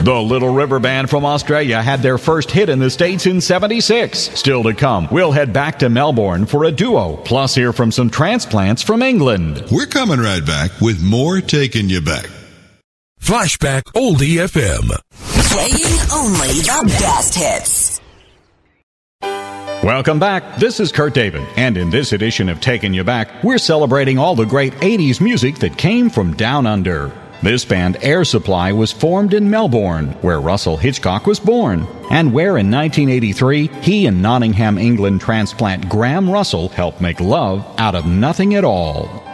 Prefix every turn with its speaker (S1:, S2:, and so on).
S1: The Little River Band from Australia had their first hit in the States in '76. Still to come, we'll head back to Melbourne for a duo, plus hear from some transplants from England.
S2: We're coming right back with more Taking You Back.
S3: Flashback Oldie FM.
S4: Playing only the best hits.
S1: Welcome back. This is Kurt David, and in this edition of Taking You Back, we're celebrating all the great 80s music that came from down under. This band, Air Supply, was formed in Melbourne, where Russell Hitchcock was born, and where in 1983, he and Nottingham, England transplant Graham Russell helped make love out of nothing at all.